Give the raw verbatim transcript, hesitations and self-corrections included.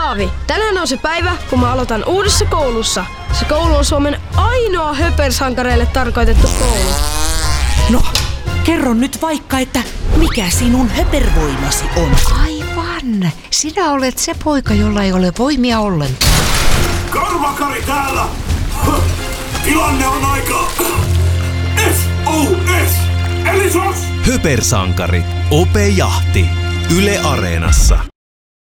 Paavi, tänään on se päivä, kun mä aloitan uudessa koulussa. Se koulu on Suomen ainoa höpersankareille tarkoitettu koulu. No, kerro nyt vaikka, että mikä sinun höpervoimasi on? Aivan. Sinä olet se poika, jolla ei ole voimia ollenkaan. Karvakari täällä! Tilanne on aika... S O S! Eli sos! Höpersankari. Ope Jahti. Yle Areenassa.